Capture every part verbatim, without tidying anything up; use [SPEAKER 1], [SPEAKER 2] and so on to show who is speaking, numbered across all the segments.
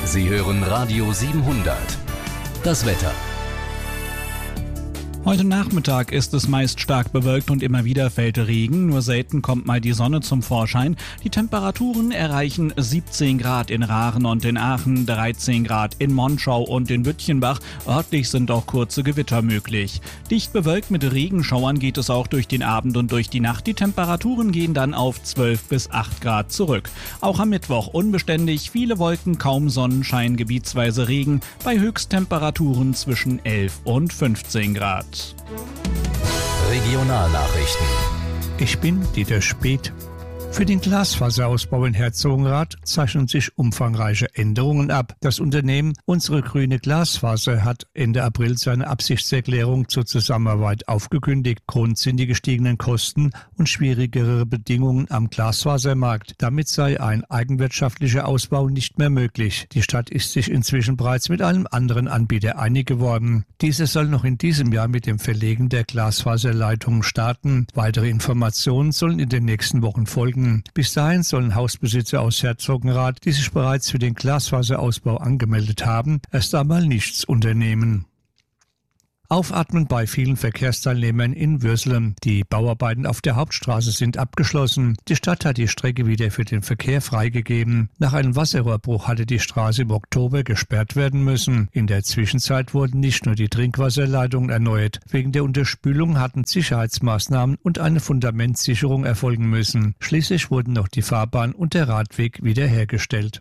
[SPEAKER 1] Sie hören Radio siebenhundert. Das Wetter.
[SPEAKER 2] Heute Nachmittag ist es meist stark bewölkt und immer wieder fällt Regen, nur selten kommt mal die Sonne zum Vorschein. Die Temperaturen erreichen siebzehn Grad in Rachen und in Aachen, dreizehn Grad in Monschau und in Bütchenbach. Örtlich sind auch kurze Gewitter möglich. Dicht bewölkt mit Regenschauern geht es auch durch den Abend und durch die Nacht. Die Temperaturen gehen dann auf zwölf bis acht Grad zurück. Auch am Mittwoch unbeständig, viele Wolken, kaum Sonnenschein, gebietsweise Regen, bei Höchsttemperaturen zwischen elf und fünfzehn Grad.
[SPEAKER 1] Regionalnachrichten.
[SPEAKER 3] Ich bin Dieter Speth. Für den Glasfaserausbau in Herzogenrath zeichnen sich umfangreiche Änderungen ab. Das Unternehmen Unsere Grüne Glasfaser hat Ende April seine Absichtserklärung zur Zusammenarbeit aufgekündigt. Grund sind die gestiegenen Kosten und schwierigere Bedingungen am Glasfasermarkt. Damit sei ein eigenwirtschaftlicher Ausbau nicht mehr möglich. Die Stadt ist sich inzwischen bereits mit einem anderen Anbieter einig geworden. Dieser soll noch in diesem Jahr mit dem Verlegen der Glasfaserleitungen starten. Weitere Informationen sollen in den nächsten Wochen folgen. Bis dahin sollen Hausbesitzer aus Herzogenrath, die sich bereits für den Glasfaserausbau angemeldet haben, erst einmal nichts unternehmen. Aufatmen bei vielen Verkehrsteilnehmern in Würselen. Die Bauarbeiten auf der Hauptstraße sind abgeschlossen. Die Stadt hat die Strecke wieder für den Verkehr freigegeben. Nach einem Wasserrohrbruch hatte die Straße im Oktober gesperrt werden müssen. In der Zwischenzeit wurden nicht nur die Trinkwasserleitungen erneuert. Wegen der Unterspülung hatten Sicherheitsmaßnahmen und eine Fundamentsicherung erfolgen müssen. Schließlich wurden noch die Fahrbahn und der Radweg wiederhergestellt.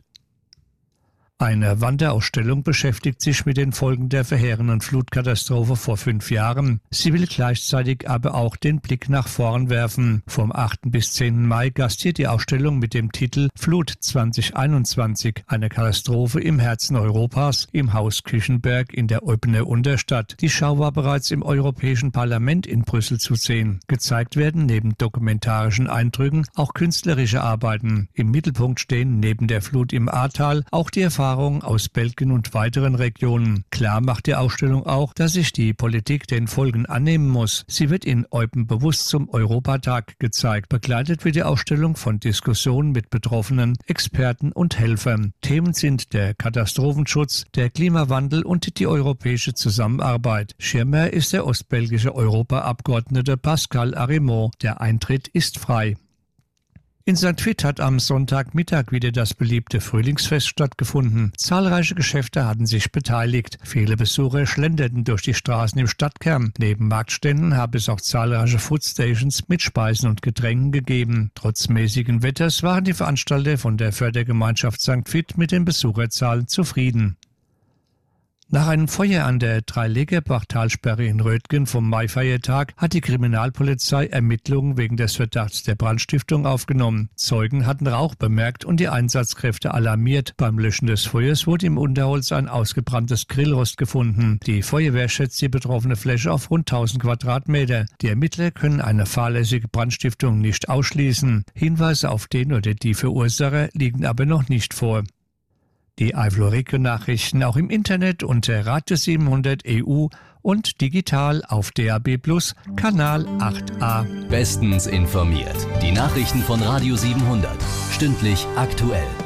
[SPEAKER 3] Eine Wanderausstellung beschäftigt sich mit den Folgen der verheerenden Flutkatastrophe vor fünf Jahren. Sie will gleichzeitig aber auch den Blick nach vorn werfen. Vom achten bis zehnten Mai gastiert die Ausstellung mit dem Titel Flut zwanzig einundzwanzig, eine Katastrophe im Herzen Europas, im Haus Küchenberg in der Eupener Unterstadt. Die Schau war bereits im Europäischen Parlament in Brüssel zu sehen. Gezeigt werden neben dokumentarischen Eindrücken auch künstlerische Arbeiten. Im Mittelpunkt stehen neben der Flut im Ahrtal auch die Erfahrungen aus Belgien und weiteren Regionen. Klar macht die Ausstellung auch, dass sich die Politik den Folgen annehmen muss. Sie wird in Eupen bewusst zum Europatag gezeigt. Begleitet wird die Ausstellung von Diskussionen mit Betroffenen, Experten und Helfern. Themen sind der Katastrophenschutz, der Klimawandel und die europäische Zusammenarbeit. Schirmer ist der ostbelgische Europaabgeordnete Pascal Arimont. Der Eintritt ist frei. In Sankt Vith hat am Sonntagmittag wieder das beliebte Frühlingsfest stattgefunden. Zahlreiche Geschäfte hatten sich beteiligt. Viele Besucher schlenderten durch die Straßen im Stadtkern. Neben Marktständen habe es auch zahlreiche Foodstations mit Speisen und Getränken gegeben. Trotz mäßigen Wetters waren die Veranstalter von der Fördergemeinschaft Sankt Vith mit den Besucherzahlen zufrieden. Nach einem Feuer an der Dreilegerbach-Talsperre in Rötgen vom Maifeiertag hat die Kriminalpolizei Ermittlungen wegen des Verdachts der Brandstiftung aufgenommen. Zeugen hatten Rauch bemerkt und die Einsatzkräfte alarmiert. Beim Löschen des Feuers wurde im Unterholz ein ausgebranntes Grillrost gefunden. Die Feuerwehr schätzt die betroffene Fläche auf rund tausend Quadratmeter. Die Ermittler können eine fahrlässige Brandstiftung nicht ausschließen. Hinweise auf den oder die Verursacher liegen aber noch nicht vor. Die Eifel-Region-Nachrichten auch im Internet unter Radio siebenhundert E U und digital auf D A B Plus, Kanal acht a.
[SPEAKER 1] Bestens informiert. Die Nachrichten von Radio siebenhundert. Stündlich aktuell.